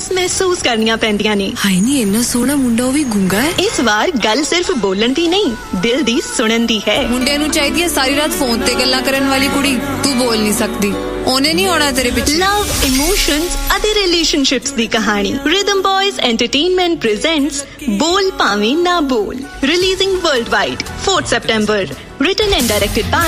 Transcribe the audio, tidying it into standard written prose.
महसूस करनियां पैंदियां ने। हाय नी इन्ना सोहना मुंडा वो भी गूंगा है। इस बार गल सिर्फ बोलण दी नहीं, दिल दी सुणन दी है। मुंडे नूं चाहिदी है सारी रात फोन ते गल्लां करन वाली कुड़ी। तू बोल नहीं सकती, ओने नहीं होना तेरे पीछे। लव, इमोशंस अते रिलेशनशिप्स दी कहानी। रिदम बॉयज एंटरटेनमेंट प्रेजेंट्स बोल पावे ना बोल, releasing world wide 4 September. Written and directed by